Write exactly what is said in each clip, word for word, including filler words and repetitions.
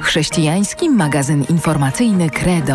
Chrześcijański magazyn informacyjny Credo.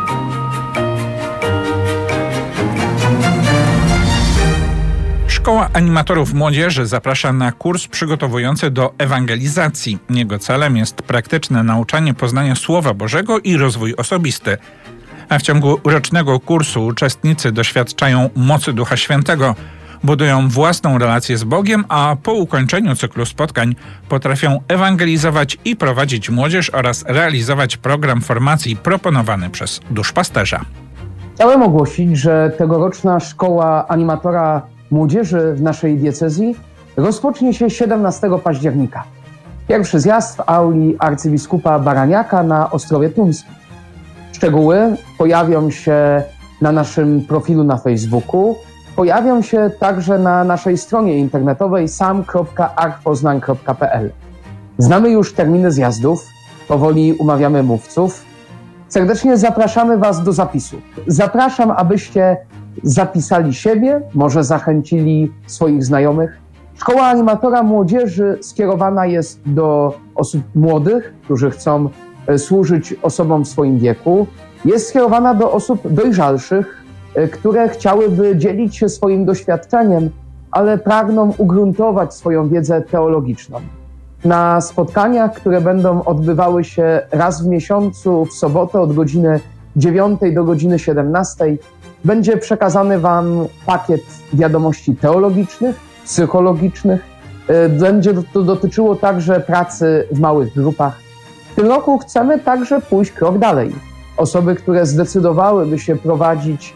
Szkoła Animatorów Młodzieży zaprasza na kurs przygotowujący do ewangelizacji. Jego celem jest praktyczne nauczanie poznania Słowa Bożego i rozwój osobisty. A w ciągu rocznego kursu uczestnicy doświadczają mocy Ducha Świętego, budują własną relację z Bogiem, a po ukończeniu cyklu spotkań potrafią ewangelizować i prowadzić młodzież oraz realizować program formacji proponowany przez duszpasterza. Chciałem ogłosić, że tegoroczna Szkoła Animatora Młodzieży w naszej diecezji rozpocznie się siedemnastego października. Pierwszy zjazd w auli arcybiskupa Baraniaka na Ostrowie Tumskim. Szczegóły pojawią się na naszym profilu na Facebooku, pojawią się także na naszej stronie internetowej sam kropka archpoznań kropka p l. Znamy już terminy zjazdów, powoli umawiamy mówców. Serdecznie zapraszamy Was do zapisu. Zapraszam, abyście zapisali siebie, może zachęcili swoich znajomych. Szkoła Animatora Młodzieży skierowana jest do osób młodych, którzy chcą służyć osobom w swoim wieku. Jest skierowana do osób dojrzalszych, które chciałyby dzielić się swoim doświadczeniem, ale pragną ugruntować swoją wiedzę teologiczną. Na spotkaniach, które będą odbywały się raz w miesiącu, w sobotę od godziny dziewiątej do godziny siedemnastej, będzie przekazany Wam pakiet wiadomości teologicznych, psychologicznych. Będzie to dotyczyło także pracy w małych grupach. W tym roku chcemy także pójść krok dalej. Osoby, które zdecydowałyby się prowadzić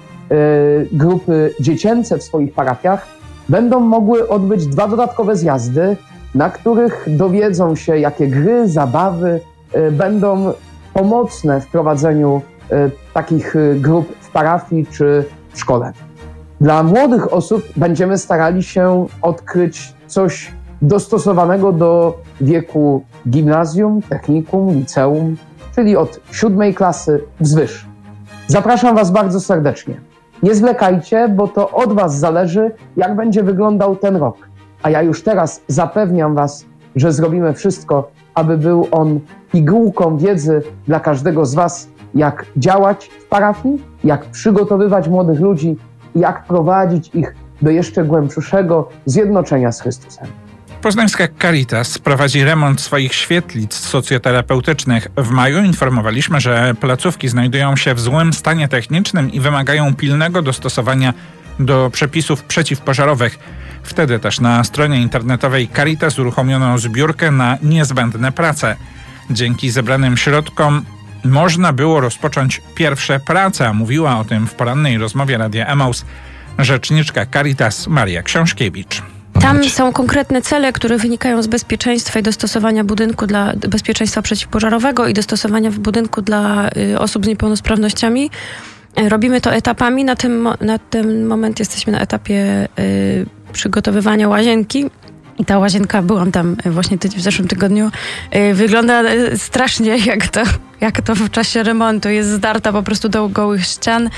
grupy dziecięce w swoich parafiach, będą mogły odbyć dwa dodatkowe zjazdy, na których dowiedzą się, jakie gry, zabawy będą pomocne w prowadzeniu takich grup w parafii czy w szkole. Dla młodych osób będziemy starali się odkryć coś dostosowanego do wieku gimnazjum, technikum, liceum, czyli od siódmej klasy wzwyż. Zapraszam Was bardzo serdecznie. Nie zwlekajcie, bo to od Was zależy, jak będzie wyglądał ten rok. A ja już teraz zapewniam Was, że zrobimy wszystko, aby był on pigułką wiedzy dla każdego z Was, jak działać w parafii, jak przygotowywać młodych ludzi i jak prowadzić ich do jeszcze głębszego zjednoczenia z Chrystusem. Poznańska Caritas prowadzi remont swoich świetlic socjoterapeutycznych. W maju informowaliśmy, że placówki znajdują się w złym stanie technicznym i wymagają pilnego dostosowania do przepisów przeciwpożarowych. Wtedy też na stronie internetowej Caritas uruchomiono zbiórkę na niezbędne prace. Dzięki zebranym środkom można było rozpocząć pierwsze prace, a mówiła o tym w porannej rozmowie Radia Emaus rzeczniczka Caritas Maria Książkiewicz. Tam są konkretne cele, które wynikają z bezpieczeństwa i dostosowania budynku dla bezpieczeństwa przeciwpożarowego i dostosowania w budynku dla y, osób z niepełnosprawnościami. Robimy to etapami. Na, tym, na ten moment jesteśmy na etapie y, przygotowywania łazienki. I ta łazienka, byłam tam właśnie w zeszłym tygodniu, y, wygląda strasznie jak to, jak to w czasie remontu. Jest zdarta po prostu do gołych ścian.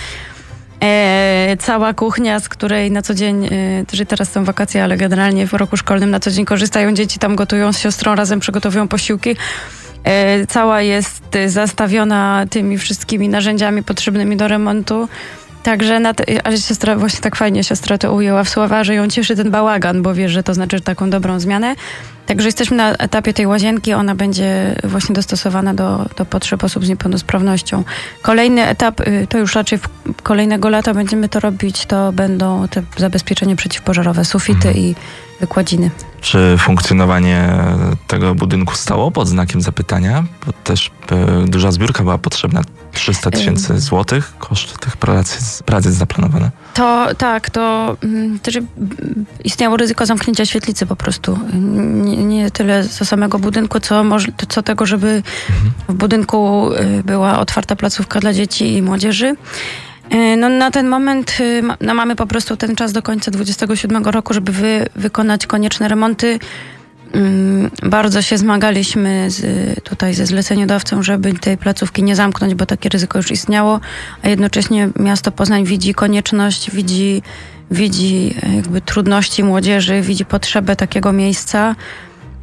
E, cała kuchnia, z której na co dzień, e, że teraz są wakacje, ale generalnie w roku szkolnym na co dzień korzystają dzieci, tam gotują z siostrą, razem przygotowują posiłki. E, cała jest zastawiona tymi wszystkimi narzędziami potrzebnymi do remontu. Także, na te, ale siostra, właśnie tak fajnie siostra to ujęła w słowa, że ją cieszy ten bałagan, bo wie, że to znaczy taką dobrą zmianę. Także jesteśmy na etapie tej łazienki, ona będzie właśnie dostosowana do, do potrzeb osób z niepełnosprawnością. Kolejny etap, to już raczej w kolejnego lata będziemy to robić, to będą te zabezpieczenia przeciwpożarowe, sufity mhm. i wykładziny. Czy funkcjonowanie tego budynku stało pod znakiem zapytania? Bo też e, duża zbiórka była potrzebna, trzysta tysięcy złotych, koszt tych prac, prac jest zaplanowane. To tak, to, to że istniało ryzyko zamknięcia świetlicy po prostu. Nie, nie tyle co samego budynku, co, może, co tego, żeby mhm. w budynku była otwarta placówka dla dzieci i młodzieży. No, na ten moment no, mamy po prostu ten czas do końca dwudziestego siódmego roku, żeby wy, wykonać konieczne remonty. Bardzo się zmagaliśmy z, tutaj ze zleceniodawcą, żeby tej placówki nie zamknąć, bo takie ryzyko już istniało, a jednocześnie miasto Poznań widzi konieczność, widzi, widzi jakby trudności młodzieży, widzi potrzebę takiego miejsca.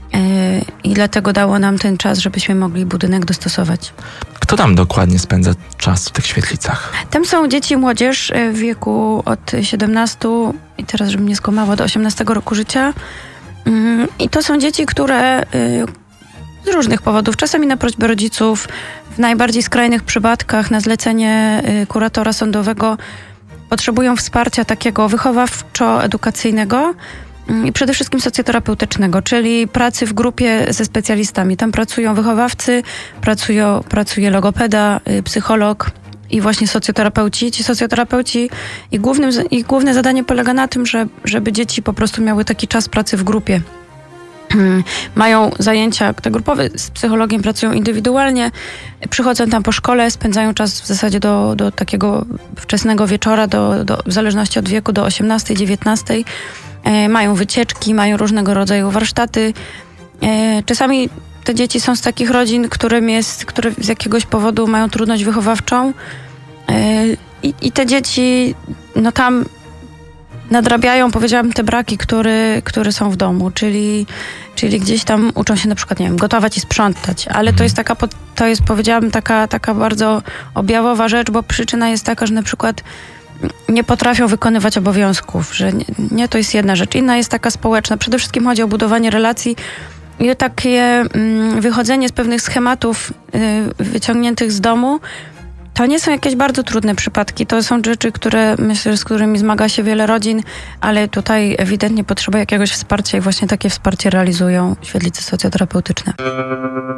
I dlatego dało nam ten czas, żebyśmy mogli budynek dostosować. Kto tam dokładnie spędza czas w tych świetlicach? Tam są dzieci i młodzież w wieku od siedemnastu i teraz, żebym nie skłamała, do osiemnastego roku życia. I to są dzieci, które z różnych powodów, czasami na prośbę rodziców, w najbardziej skrajnych przypadkach na zlecenie kuratora sądowego potrzebują wsparcia takiego wychowawczo-edukacyjnego i przede wszystkim socjoterapeutycznego, czyli pracy w grupie ze specjalistami. Tam pracują wychowawcy, pracują, pracuje logopeda, psycholog i właśnie socjoterapeuci. Ci socjoterapeuci i, głównym, ich główne zadanie polega na tym, że, żeby dzieci po prostu miały taki czas pracy w grupie. Mają zajęcia te grupowe, z psychologiem pracują indywidualnie, przychodzą tam po szkole, spędzają czas w zasadzie do, do takiego wczesnego wieczora, do, do, w zależności od wieku, do osiemnastej, dziewiętnastej. E, mają wycieczki, mają różnego rodzaju warsztaty. E, czasami te dzieci są z takich rodzin, którym jest, które z jakiegoś powodu mają trudność wychowawczą. E, i, I te dzieci, no tam nadrabiają, powiedziałam, te braki, które, które są w domu, czyli, czyli gdzieś tam uczą się na przykład, nie wiem, gotować i sprzątać, ale to jest taka, to jest, powiedziałam, taka, taka bardzo objawowa rzecz, bo przyczyna jest taka, że na przykład nie potrafią wykonywać obowiązków, że nie, nie, to jest jedna rzecz. Inna jest taka społeczna. Przede wszystkim chodzi o budowanie relacji i o takie mm, wychodzenie z pewnych schematów y, wyciągniętych z domu. To nie są jakieś bardzo trudne przypadki. To są rzeczy, które myślę, z którymi zmaga się wiele rodzin, ale tutaj ewidentnie potrzeba jakiegoś wsparcia i właśnie takie wsparcie realizują świetlice socjoterapeutyczne.